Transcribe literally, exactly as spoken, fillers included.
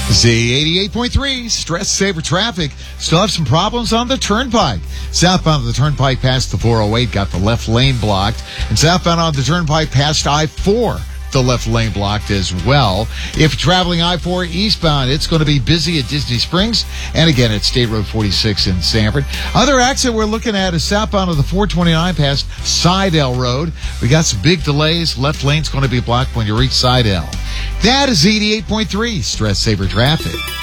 Z eighty-eight point three, Stress Saver Traffic. Still have some problems on the Turnpike. Southbound on the Turnpike past the four oh eight, got the left lane blocked. And southbound on the Turnpike past I four, the left lane blocked as well. If you're traveling I four eastbound, it's going to be busy at Disney Springs. And again, at State Road forty-six in Sanford. Other accident we're looking at is southbound of the four twenty-nine past Sidell Road. We got some big delays. Left lane's going to be blocked when you reach Sidell. That is eighty-eight point three, Stress Saver Traffic.